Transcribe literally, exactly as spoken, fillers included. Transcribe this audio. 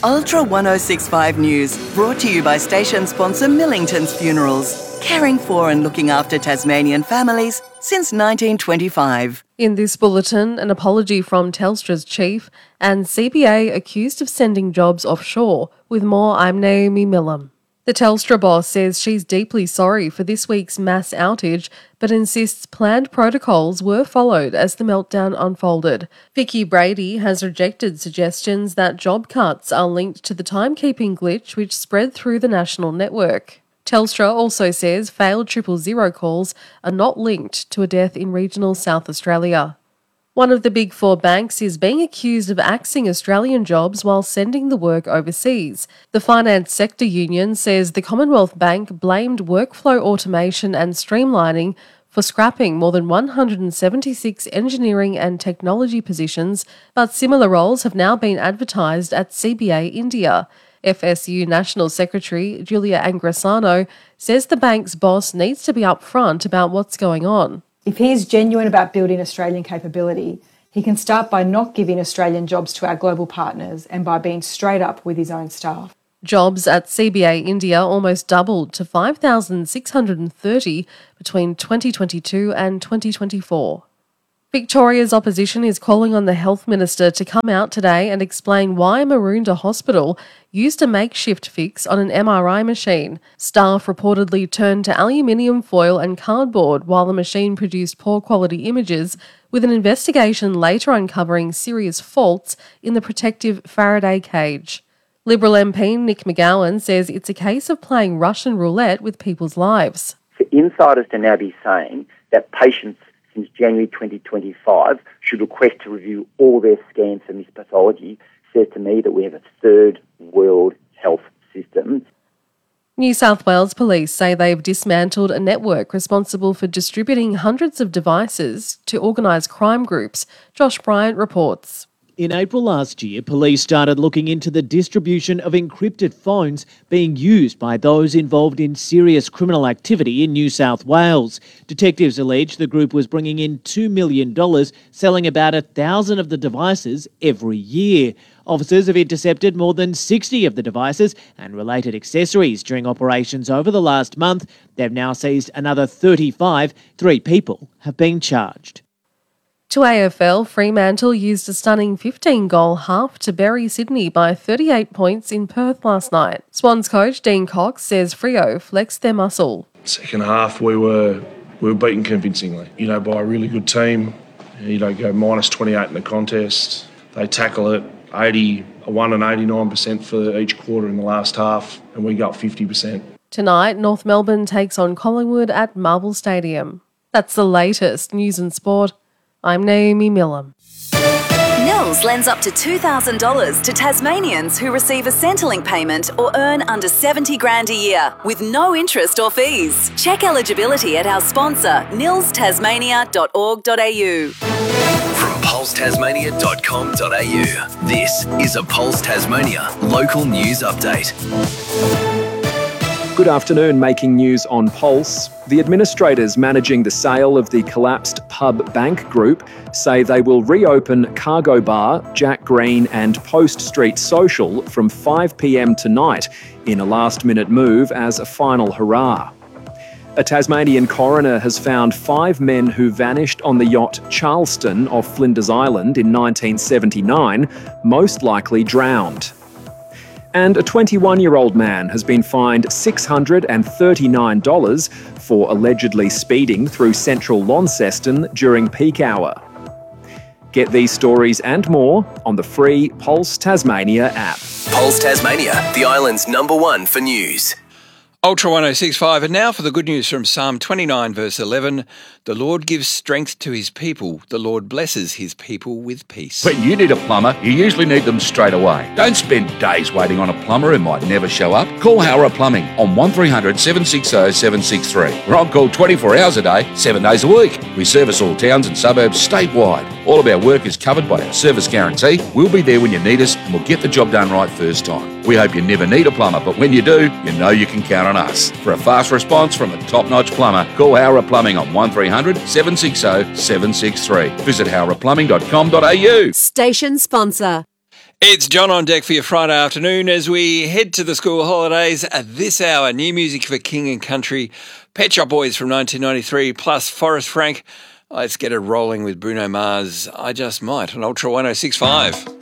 Ultra one oh six point five News, brought to you by station sponsor Millington's Funerals, caring for and looking after Tasmanian families since nineteen twenty-five. In this bulletin, an apology from Telstra's chief and C B A accused of sending jobs offshore. With more, I'm Naomi Millam. The Telstra boss says she's deeply sorry for this week's mass outage, but insists planned protocols were followed as the meltdown unfolded. Vicky Brady has rejected suggestions that job cuts are linked to the timekeeping glitch which spread through the national network. Telstra also says failed triple zero calls are not linked to a death in regional South Australia. One of the big four banks is being accused of axing Australian jobs while sending the work overseas. The Finance Sector Union says the Commonwealth Bank blamed workflow automation and streamlining for scrapping more than one hundred seventy-six engineering and technology positions, but similar roles have now been advertised at C B A India. F S U National Secretary Julia Angrisano says the bank's boss needs to be upfront about what's going on. If he is genuine about building Australian capability, he can start by not giving Australian jobs to our global partners and by being straight up with his own staff. Jobs at C B A India almost doubled to five thousand six hundred thirty between twenty twenty-two and twenty twenty-four. Victoria's opposition is calling on the Health Minister to come out today and explain why Maroondah Hospital used a makeshift fix on an M R I machine. Staff reportedly turned to aluminium foil and cardboard while the machine produced poor quality images, with an investigation later uncovering serious faults in the protective Faraday cage. Liberal M P Nick McGowan says it's a case of playing Russian roulette with people's lives. For insiders to now be saying that patients since January twenty twenty-five should request to review all their scans for mispathology says to me that we have a third world health system. New South Wales Police say they've dismantled a network responsible for distributing hundreds of devices to organised crime groups. Josh Bryant reports. In April last year, police started looking into the distribution of encrypted phones being used by those involved in serious criminal activity in New South Wales. Detectives allege the group was bringing in two million dollars, selling about a thousand of the devices every year. Officers have intercepted more than sixty of the devices and related accessories during operations over the last month. They've now seized another thirty-five. Three people have been charged. To A F L, Fremantle used a stunning fifteen-goal half to bury Sydney by thirty-eight points in Perth last night. Swans coach Dean Cox says Freo flexed their muscle. Second half, we were we were beaten convincingly. You know, by a really good team. You know, go minus twenty-eight in the contest. They tackle it eighty-one and eighty-nine percent for each quarter in the last half, and we got fifty percent. Tonight, North Melbourne takes on Collingwood at Marvel Stadium. That's the latest news and sport. I'm Naomi Millam. Nils lends up to two thousand dollars to Tasmanians who receive a Centrelink payment or earn under seventy grand a year with no interest or fees. Check eligibility at our sponsor, nils tasmania dot org dot a u. From pulse tasmania dot com dot a u, this is a Pulse Tasmania local news update. Good afternoon, making news on Pulse. The administrators managing the sale of the collapsed Pub Bank Group say they will reopen Cargo Bar, Jack Green and Post Street Social from five p m tonight in a last-minute move as a final hurrah. A Tasmanian coroner has found five men who vanished on the yacht Charleston off Flinders Island in nineteen seventy-nine, most likely drowned. And a twenty-one-year-old man has been fined six hundred thirty-nine dollars for allegedly speeding through central Launceston during peak hour. Get these stories and more on the free Pulse Tasmania app. Pulse Tasmania, the island's number one for news. Ultra one oh six point five, and now for the good news from Psalm twenty-nine verse eleven. The Lord gives strength to his people. The Lord blesses his people with peace. When you need a plumber, you usually need them straight away. Don't spend days waiting on a plumber who might never show up. Call Howrah Plumbing on one three hundred seven six zero seven six three. We're on call twenty-four hours a day, seven days a week. We service all towns and suburbs statewide. All of our work is covered by our service guarantee. We'll be there when you need us and we'll get the job done right first time. We hope you never need a plumber, but when you do, you know you can count on us. For a fast response from a top-notch plumber, call Howrah Plumbing on one three hundred seven six zero seven six three. Visit howrah plumbing dot com dot a u. Station sponsor. It's John on deck for your Friday afternoon as we head to the school holidays. At this hour, new music for King and Country, Pet Shop Boys from nineteen ninety-three, plus Forrest Frank. Let's get it rolling with Bruno Mars, I Just Might, on Ultra one oh six point five.